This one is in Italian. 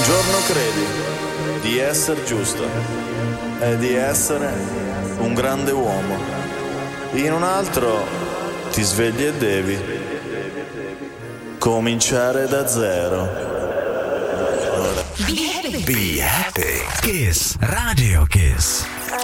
Un giorno credi di essere giusto e di essere un grande uomo. In un altro ti svegli e devi cominciare da zero. Be happy. Kiss. Radio Kiss.